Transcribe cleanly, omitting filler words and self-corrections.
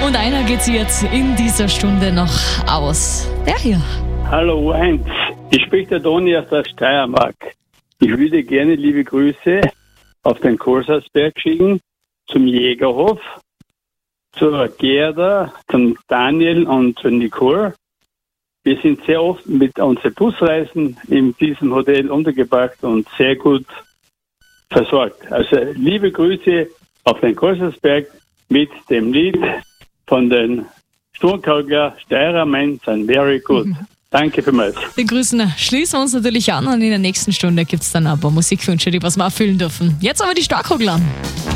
Und einer geht sie jetzt in dieser Stunde noch aus. Der hier. Hallo Heinz, ich spreche der Toni aus der Steiermark. Ich würde gerne liebe Grüße auf den Kohlsatzberg schicken, zum Jägerhof, zur Gerda, zum Daniel und zur Nicole. Wir sind sehr oft mit unseren Busreisen in diesem Hotel untergebracht und sehr gut versorgt. Also liebe Grüße auf den Kohlsatzberg mit dem Lied von den Sturmkaugler Steirer Men sind very good. Danke vielmals. Den Grüßen schließen wir uns natürlich an und in der nächsten Stunde gibt es dann ein paar Musikwünsche, die was wir erfüllen dürfen. Jetzt aber die Starkogler.